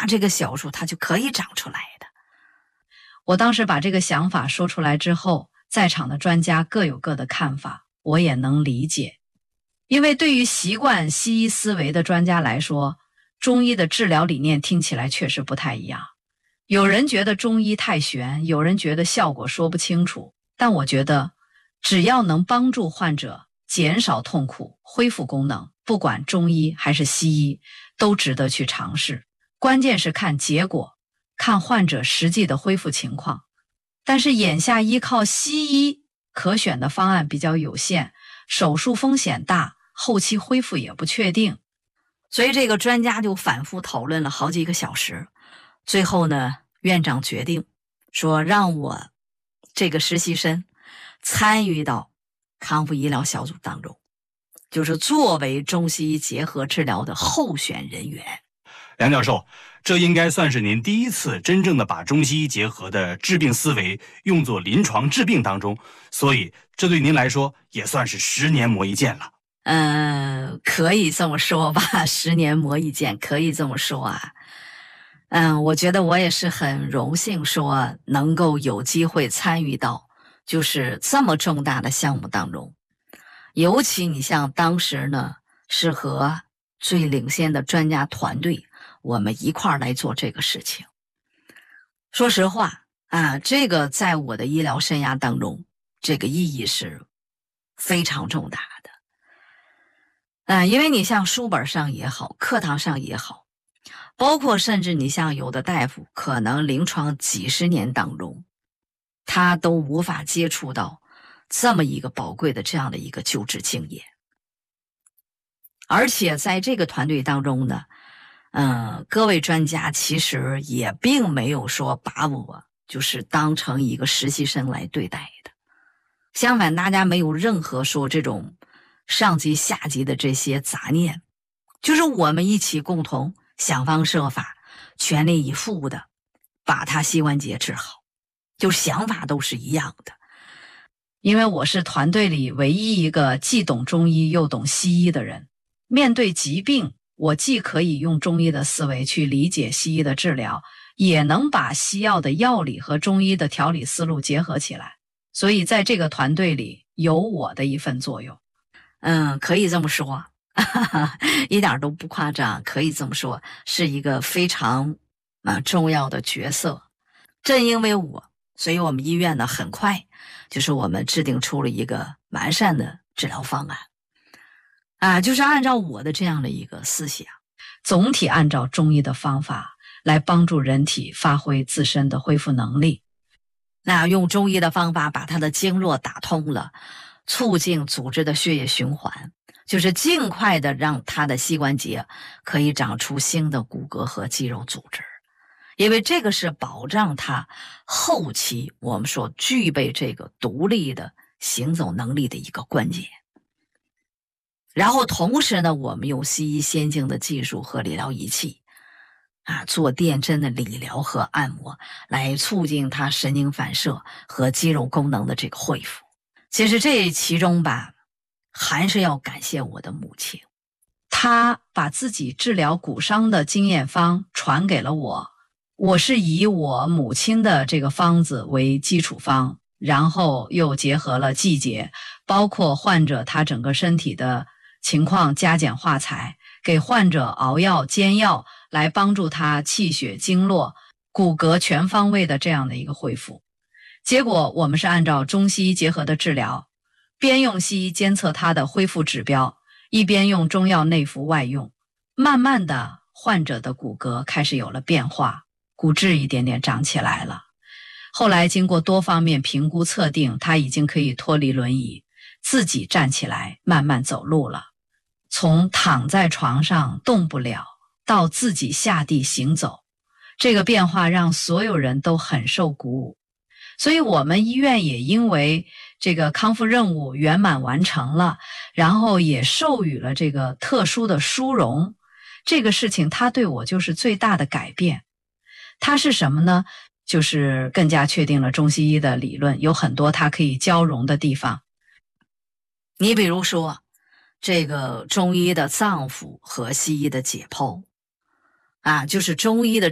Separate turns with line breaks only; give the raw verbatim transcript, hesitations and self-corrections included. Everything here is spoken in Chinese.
那这个小树它就可以长出来的。
我当时把这个想法说出来之后，在场的专家各有各的看法，我也能理解。因为对于习惯西医思维的专家来说，中医的治疗理念听起来确实不太一样。有人觉得中医太玄，有人觉得效果说不清楚，但我觉得只要能帮助患者减少痛苦、恢复功能，不管中医还是西医，都值得去尝试。关键是看结果，看患者实际的恢复情况。但是眼下依靠西医可选的方案比较有限，手术风险大，后期恢复也不确定。
所以这个专家就反复讨论了好几个小时，最后呢，院长决定说让我这个实习生参与到康复医疗小组当中，就是作为中西医结合治疗的候选人员。
梁教授，这应该算是您第一次真正的把中西医结合的治病思维用作临床治病当中，所以这对您来说也算是十年磨一剑了。
嗯，可以这么说吧，十年磨一剑，可以这么说啊。嗯，我觉得我也是很荣幸说能够有机会参与到就是这么重大的项目当中。尤其你像当时呢，是和最领先的专家团队，我们一块儿来做这个事情。说实话啊，这个在我的医疗生涯当中，这个意义是非常重大的。嗯，因为你像书本上也好，课堂上也好，包括甚至你像有的大夫，可能临床几十年当中，他都无法接触到这么一个宝贵的这样的一个救治经验。而且在这个团队当中呢，嗯，各位专家其实也并没有说把我就是当成一个实习生来对待的。相反，大家没有任何说这种上级下级的这些杂念，就是我们一起共同想方设法，全力以赴的把他膝关节治好，就想法都是一样的。
因为我是团队里唯一一个既懂中医又懂西医的人，面对疾病，我既可以用中医的思维去理解西医的治疗，也能把西药的药理和中医的调理思路结合起来。所以在这个团队里有我的一份作用。
嗯，可以这么说，一点都不夸张，可以这么说，是一个非常啊重要的角色。正因为我，所以我们医院呢很快就是我们制定出了一个完善的治疗方案啊，就是按照我的这样的一个思想，
总体按照中医的方法来帮助人体发挥自身的恢复能力。
那用中医的方法把它的经络打通了，促进组织的血液循环，就是尽快的让它的膝关节可以长出新的骨骼和肌肉组织，因为这个是保障它后期我们说具备这个独立的行走能力的一个关键。然后同时呢，我们用西医先进的技术和理疗仪器啊，做电针的理疗和按摩，来促进它神经反射和肌肉功能的这个恢复。其实这其中吧，还是要感谢我的母亲，
她把自己治疗骨伤的经验方传给了我，我是以我母亲的这个方子为基础方，然后又结合了季节，包括患者他整个身体的情况加减化裁，给患者熬药煎药，来帮助他气血经络骨骼全方位的这样的一个恢复。结果我们是按照中西医结合的治疗，边用西医监测他的恢复指标，一边用中药内服外用，慢慢的患者的骨骼开始有了变化，骨质一点点长起来了。后来经过多方面评估测定，他已经可以脱离轮椅，自己站起来慢慢走路了。从躺在床上动不了到自己下地行走，这个变化让所有人都很受鼓舞。所以我们医院也因为这个康复任务圆满完成了，然后也授予了这个特殊的殊荣。这个事情它对我就是最大的改变。它是什么呢？就是更加确定了中西医的理论，有很多它可以交融的地方。
你比如说这个中医的脏腑和西医的解剖啊，就是中医的